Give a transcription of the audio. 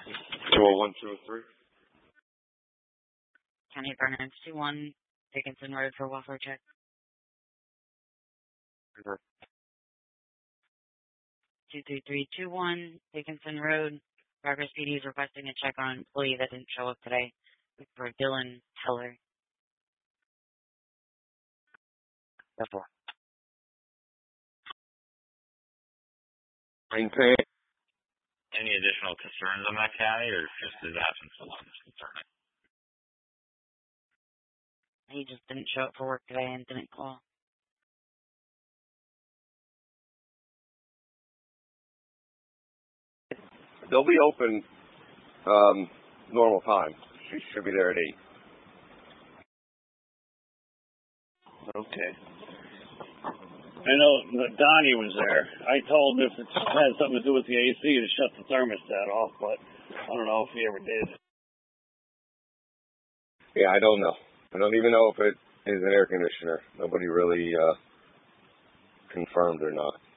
201, 203. County Burners 21, Dickinson Road for welfare check. Okay. 23321, Dickinson Road. Progress PD is requesting a check on an employee that didn't show up today for Dylan Heller. That's all. Maintain. Any additional concerns on that county, or just his absence alone is concerning? He just didn't show up for work today and didn't call. They'll be open normal time. She should be there at 8. Okay. I know that Donnie was there. I told him if it had something to do with the AC to shut the thermostat off, but I don't know if he ever did. Yeah, I don't know. I don't even know if it is an air conditioner. Nobody really confirmed or not.